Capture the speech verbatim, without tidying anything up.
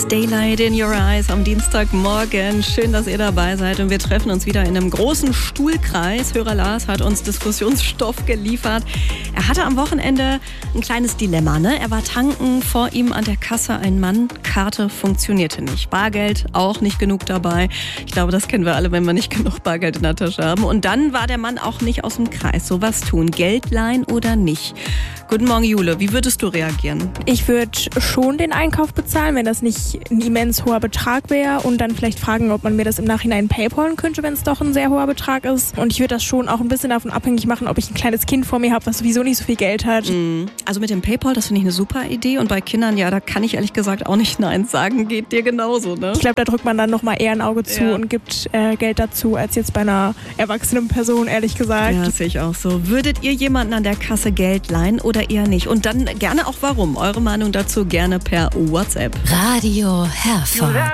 ist Daylight in Your Eyes am Dienstagmorgen. Schön, dass ihr dabei seid und wir treffen uns wieder in einem großen Stuhlkreis. Hörer Lars hat uns Diskussionsstoff geliefert. Er hatte am Wochenende ein kleines Dilemma, ne? Er war tanken, vor ihm an der Kasse ein Mann, Karte funktionierte nicht. Bargeld auch nicht genug dabei. Ich glaube, das kennen wir alle, wenn wir nicht genug Bargeld in der Tasche haben. Und dann war der Mann auch nicht aus dem Kreis. So was tun, Geld leihen oder nicht? Guten Morgen, Jule. Wie würdest du reagieren? Ich würde schon den Einkauf bezahlen, wenn das nicht ein immens hoher Betrag wäre und dann vielleicht fragen, ob man mir das im Nachhinein paypalen könnte, wenn es doch ein sehr hoher Betrag ist. Und ich würde das schon auch ein bisschen davon abhängig machen, ob ich ein kleines Kind vor mir habe, was sowieso nicht so viel Geld hat. Also mit dem PayPal, das finde ich eine super Idee. Und bei Kindern, ja, da kann ich ehrlich gesagt auch nicht Nein sagen. Geht dir genauso, ne? Ich glaube, da drückt man dann nochmal eher ein Auge zu Ja. und gibt äh, Geld dazu, als jetzt bei einer erwachsenen Person, ehrlich gesagt. Ja, das sehe ich auch so. Würdet ihr jemanden an der Kasse Geld leihen oder eher nicht? Und dann gerne auch warum. Eure Meinung dazu gerne per WhatsApp. Radio Herford.